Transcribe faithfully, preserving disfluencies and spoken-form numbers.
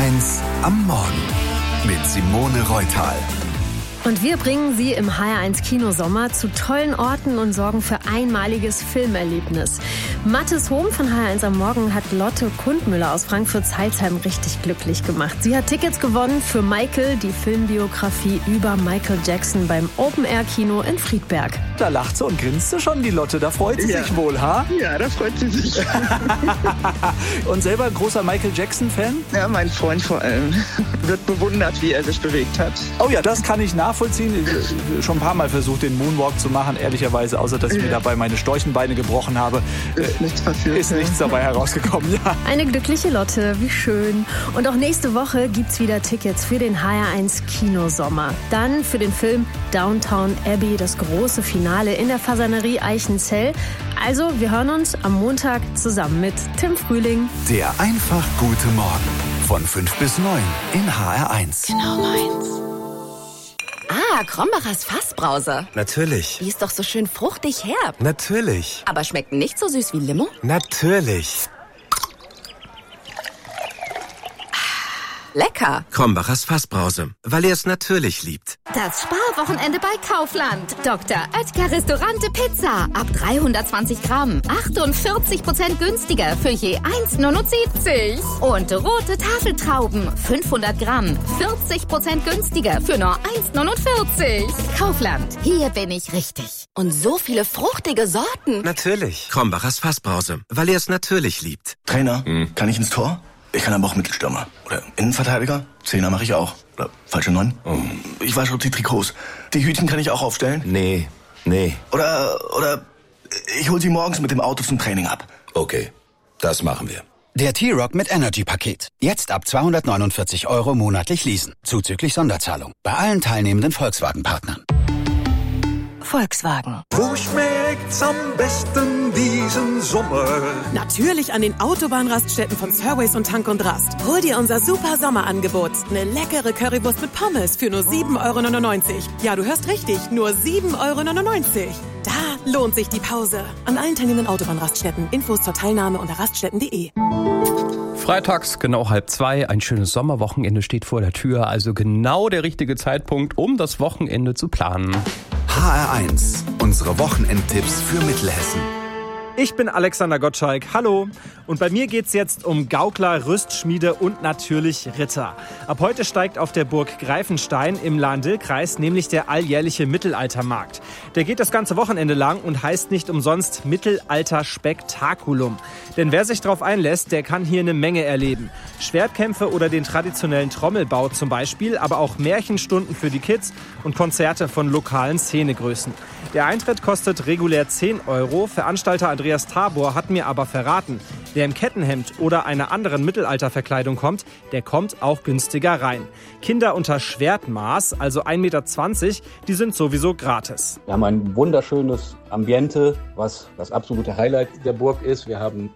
eins am Morgen mit Simone Reutal. Und wir bringen Sie im H R eins Kinosommer zu tollen Orten und sorgen für einmaliges Filmerlebnis. Mathis Hohm von H R eins am Morgen hat Lotte Kundmüller aus Frankfurt-Zeilsheim richtig glücklich gemacht. Sie hat Tickets gewonnen für Michael, die Filmbiografie über Michael Jackson beim Open-Air-Kino in Friedberg. Da lacht sie und grinst schon, die Lotte. Da freut sie ja. sich wohl, ha? Ja, da freut sie sich. Und selber ein großer Michael Jackson-Fan? Ja, mein Freund vor allem. Wird bewundert, wie er sich bewegt hat. Oh ja, das kann ich nachvollziehen. Ich schon ein paar Mal versucht, den Moonwalk zu machen, ehrlicherweise, außer dass ich ja. mir dabei meine Storchenbeine gebrochen habe. Ist nichts passiert. Ist nichts dabei herausgekommen, ja. Eine glückliche Lotte, wie schön. Und auch nächste Woche gibt's wieder Tickets für den H R eins Kinosommer. Dann für den Film Downton Abbey, das große Finale in der Fasanerie Eichenzell. Also, wir hören uns am Montag zusammen mit Tim Frühling. Der einfach gute Morgen von fünf bis neun in H R eins. Genau meins. Ah, Krombacher's Fassbrause. Natürlich. Die ist doch so schön fruchtig herb. Natürlich. Aber schmeckt nicht so süß wie Limo? Natürlich. Lecker. Krombacher's Fassbrause, weil er es natürlich liebt. Das Sparwochenende bei Kaufland. Doktor Oetker Restaurante Pizza. Ab dreihundertzwanzig Gramm. achtundvierzig Prozent günstiger für je eins Komma neunundsiebzig. Und rote Tafeltrauben. fünfhundert Gramm. vierzig Prozent günstiger für nur eins Komma neunundvierzig. Kaufland. Hier bin ich richtig. Und so viele fruchtige Sorten. Natürlich. Krombacher's Fassbrause, weil er es natürlich liebt. Trainer, hm. kann ich ins Tor? Ich kann aber auch Mittelstürmer. Oder Innenverteidiger. Zehner mache ich auch. Oder falsche Neun. Oh. Ich wasche auch die Trikots. Die Hütchen kann ich auch aufstellen. Nee, nee. Oder, oder ich hol sie morgens mit dem Auto zum Training ab. Okay, das machen wir. Der T-Rock mit Energy-Paket. Jetzt ab zweihundertneunundvierzig Euro monatlich leasen. Zuzüglich Sonderzahlung. Bei allen teilnehmenden Volkswagen-Partnern. Volkswagen. Wo schmeckt's am besten diesen Sommer? Natürlich an den Autobahnraststätten von Surways und Tank und Rast. Hol dir unser super Sommerangebot. Eine leckere Currywurst mit Pommes für nur sieben Euro neunundneunzig. Ja, du hörst richtig, nur sieben Euro neunundneunzig. Da lohnt sich die Pause. An allen teilnehmenden Autobahnraststätten. Infos zur Teilnahme unter raststätten punkt de. Freitags, genau halb zwei, ein schönes Sommerwochenende steht vor der Tür, also genau der richtige Zeitpunkt, um das Wochenende zu planen. H R eins, unsere Wochenendtipps für Mittelhessen. Ich bin Alexander Gottschalk, hallo. Und bei mir geht's jetzt um Gaukler, Rüstschmiede und natürlich Ritter. Ab heute steigt auf der Burg Greifenstein im Lahn-Dill-Kreis nämlich der alljährliche Mittelaltermarkt. Der geht das ganze Wochenende lang und heißt nicht umsonst Mittelalter-Spektakulum. Denn wer sich darauf einlässt, der kann hier eine Menge erleben. Schwertkämpfe oder den traditionellen Trommelbau zum Beispiel, aber auch Märchenstunden für die Kids und Konzerte von lokalen Szenegrößen. Der Eintritt kostet regulär zehn Euro. Veranstalter Andreas Tabor hat mir aber verraten, wer im Kettenhemd oder einer anderen Mittelalterverkleidung kommt, der kommt auch günstiger rein. Kinder unter Schwertmaß, also ein Meter zwanzig, die sind sowieso gratis. Wir haben ein wunderschönes Ambiente, was das absolute Highlight der Burg ist. Wir haben